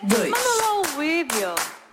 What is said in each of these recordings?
2. Manda lá o vídeo.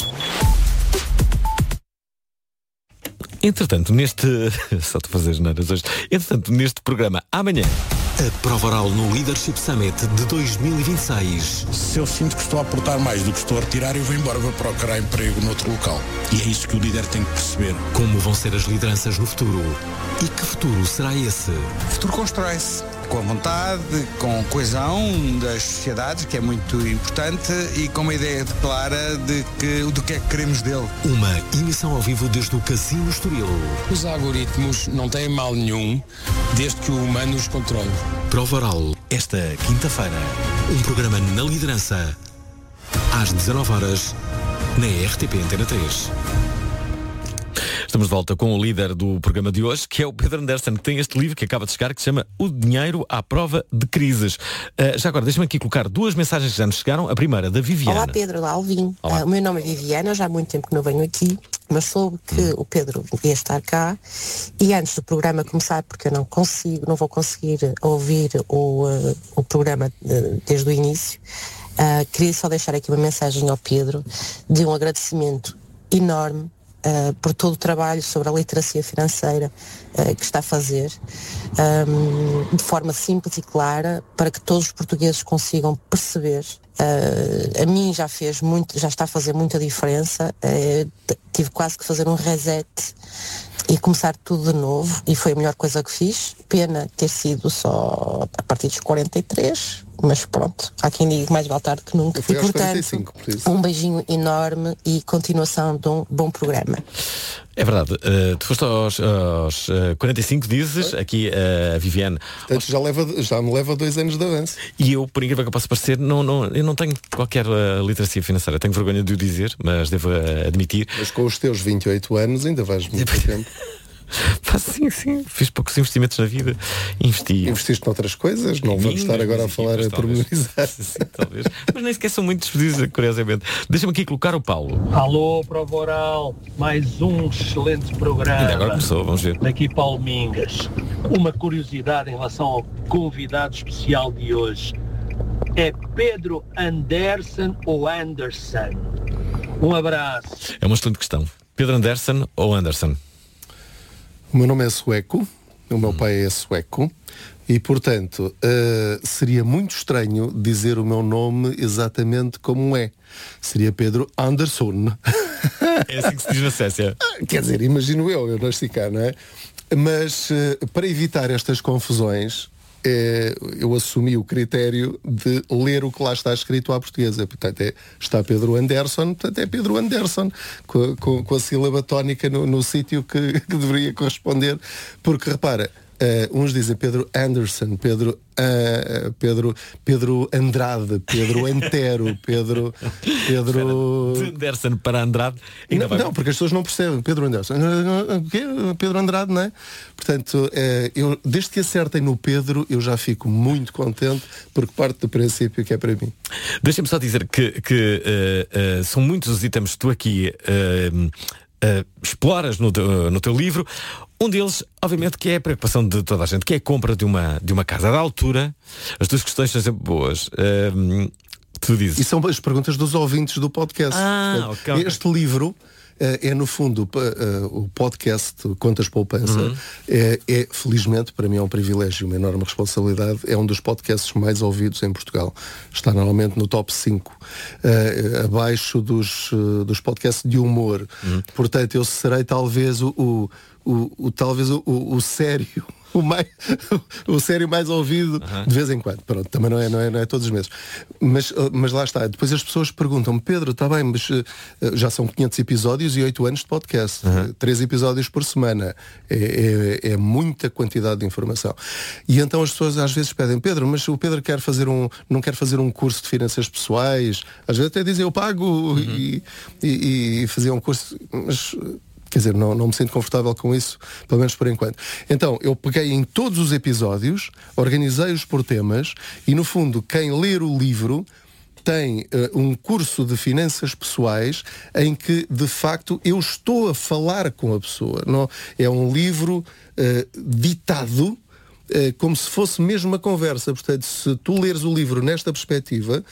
Entretanto, só te fazer geneiras hoje. Entretanto, neste programa, amanhã. A prova oral no Leadership Summit de 2026. Se eu sinto que estou a aportar mais do que estou a retirar, eu vou embora, vou procurar emprego noutro local. E é isso que o líder tem que perceber. Como vão ser as lideranças no futuro? E que futuro será esse? O futuro constrói-se com a vontade, com a coesão das sociedades, que é muito importante, e com uma ideia clara do que é que queremos dele. Uma emissão ao vivo desde o Casino Estoril. Os algoritmos não têm mal nenhum, desde que o humano os controle. Prova oral, esta quinta-feira. Um programa na liderança, às 19h, na RTP Antena 3. Estamos de volta com o líder do programa de hoje, que é o Pedro Anderson, que tem este livro que acaba de chegar, que se chama O Dinheiro à Prova de Crises. Já agora, deixa-me aqui colocar duas mensagens que já nos chegaram. A primeira, da Viviana. Olá Pedro, olá Alvin. Olá. O meu nome é Viviana, já há muito tempo que não venho aqui, mas soube que o Pedro ia estar cá, e antes do programa começar, porque eu não vou conseguir ouvir o programa desde o início, queria só deixar aqui uma mensagem ao Pedro de um agradecimento enorme por todo o trabalho sobre a literacia financeira que está a fazer, de forma simples e clara, para que todos os portugueses consigam perceber. A mim já está a fazer muita diferença. Tive quase que fazer um reset e começar tudo de novo, e foi a melhor coisa que fiz. Pena ter sido só a partir dos 43, mas pronto, há quem diga mais vale tarde que nunca. E portanto, 45, por isso. um beijinho enorme e continuação de um bom programa. É verdade, tu foste aos 45, dizes, aqui a Viviane. Portanto, já me leva 2 anos de avanço. E eu, por incrível que eu possa parecer, eu não tenho qualquer literacia financeira. Tenho vergonha de o dizer, mas devo admitir. Mas com os teus 28 anos ainda vais muito tempo. Sim, fiz poucos investimentos na vida. Investiste noutras coisas, não vamos estar agora a falar a pormenorizar. Sim, talvez. Mas nem sequer são muito despedidos, curiosamente. Deixa-me aqui colocar o Paulo. Alô, Prova Oral, mais um excelente programa. Ainda agora começou, vamos ver. Daqui Paulo Mingas. Uma curiosidade em relação ao convidado especial de hoje. É Pedro Anderson ou Anderson? Um abraço. É uma excelente questão. Pedro Anderson ou Anderson? O meu nome é sueco, o meu pai é sueco, e portanto seria muito estranho dizer o meu nome exatamente como é. Seria Pedro Andersson. É assim que se diz na Suécia. Quer dizer, imagino eu nasci cá, não é? Mas para evitar estas confusões, eu assumi o critério de ler o que lá está escrito à portuguesa. Portanto, está Pedro Anderson, portanto é Pedro Anderson, com a sílaba tónica no sítio que deveria corresponder. Porque, repara, uns dizem Pedro Anderson, Pedro Andrade, Pedro Antero, Pedro De Anderson para Andrade. Não, porque as pessoas não percebem. Pedro Anderson, Pedro Andrade, não é? Portanto, eu, desde que acertem no Pedro, eu já fico muito contente, porque parte do princípio que é para mim. Deixa-me só dizer que são muitos os itens que tu aqui exploras no teu livro. Um deles, obviamente, que é a preocupação de toda a gente, que é a compra de uma casa. Da altura, as tuas questões são sempre boas. Tu dizes. E são as perguntas dos ouvintes do podcast. Okay. Este livro é, no fundo, o podcast Contas Poupança. Felizmente, para mim é um privilégio, uma enorme responsabilidade. É um dos podcasts mais ouvidos em Portugal. Está normalmente no top 5, abaixo dos podcasts de humor. Portanto, eu serei talvez o sério, o sério mais ouvido de vez em quando. Pronto, também não é todos os meses. Mas lá está. Depois as pessoas perguntam-me, Pedro, está bem, mas já são 500 episódios e 8 anos de podcast. 3 episódios por semana. É muita quantidade de informação. E então as pessoas às vezes pedem, Pedro, mas o Pedro não quer fazer um curso de finanças pessoais. Às vezes até dizem, eu pago e fazer um curso, mas... Quer dizer, não me sinto confortável com isso, pelo menos por enquanto. Então, eu peguei em todos os episódios, organizei-os por temas e, no fundo, quem ler o livro tem um curso de finanças pessoais em que, de facto, eu estou a falar com a pessoa. Não, é um livro ditado como se fosse mesmo uma conversa. Portanto, se tu leres o livro nesta perspectiva,